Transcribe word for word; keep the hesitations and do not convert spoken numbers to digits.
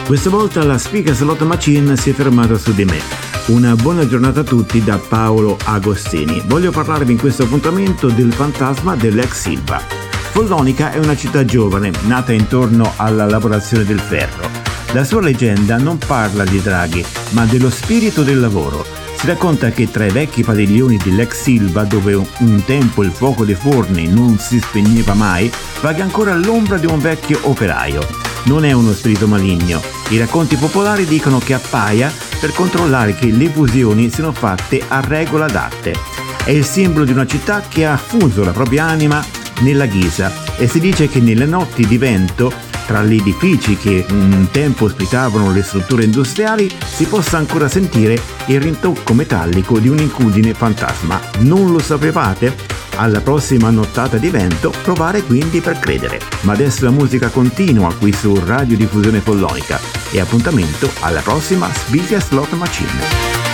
Questa volta la Speaker Slot Machine si è fermata su di me. Una buona giornata a tutti da Paolo Agostini. Voglio parlarvi in questo appuntamento del fantasma dell'ex Silva. Follonica è una città giovane, nata intorno alla lavorazione del ferro. La sua leggenda non parla di draghi, ma dello spirito del lavoro. Si racconta che tra i vecchi padiglioni dell'ex Silva, dove un tempo il fuoco dei forni non si spegneva mai, vaga ancora l'ombra di un vecchio operaio. Non è uno spirito maligno. I racconti popolari dicono che appaia per controllare che le fusioni siano fatte a regola d'arte. È il simbolo di una città che ha fuso la propria anima nella ghisa e si dice che nelle notti di vento, tra gli edifici che un tempo ospitavano le strutture industriali, si possa ancora sentire il rintocco metallico di un'incudine fantasma. Non lo sapevate? Alla prossima nottata di vento provare quindi per credere. Ma adesso la musica continua qui su Radio Diffusione Follonica e appuntamento alla prossima Speaker Slot Machine.